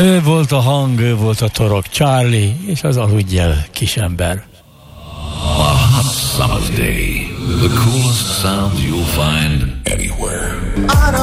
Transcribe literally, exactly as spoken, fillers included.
Ő volt a hang, ő volt a torok, Charlie, és az aludj el, kisember. A hot summer's day, the coolest sound you'll find anywhere.